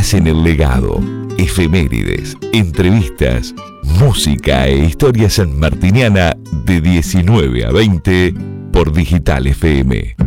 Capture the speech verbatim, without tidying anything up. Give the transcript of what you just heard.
Días en el Legado, efemérides, entrevistas, música e historia sanmartiniana de diecinueve a veinte por Digital F M.